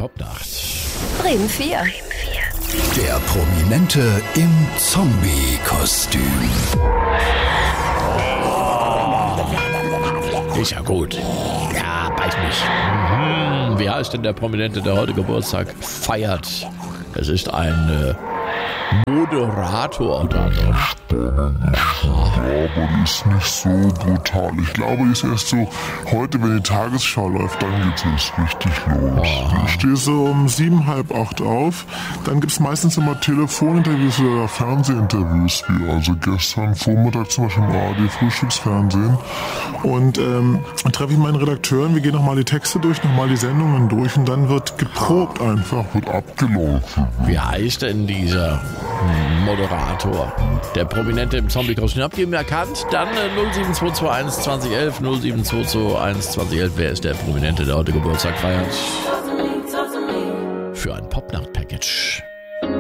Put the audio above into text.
Popnacht. Bremen 4. Der Prominente im Zombie-Kostüm. Ist ja gut. Ja, beiß mich. Wie heißt denn der Prominente, der heute Geburtstag feiert? Es ist ein Moderator da noch. Aber die ist nicht so brutal. Ich glaube, die ist erst so, heute, wenn die Tagesschau läuft, dann geht es richtig los. Ich stehe so um 7, halb 8 auf. Dann gibt es meistens immer Telefoninterviews oder Fernsehinterviews, wie also gestern Vormittag zum Beispiel im ARD-Frühstücksfernsehen. Und dann treffe ich meinen Redakteur und wir gehen nochmal die Texte durch, nochmal die Sendungen durch und dann wird geprobt einfach, wird abgelaufen. Wie heißt denn dieser Moderator? Der Prominente im Zombie-Kostüm. Habt ihr ihn erkannt? Dann 07221 2011, 07221 2011. Wer ist der Prominente, der heute Geburtstag feiert? Für ein Popnacht-Package.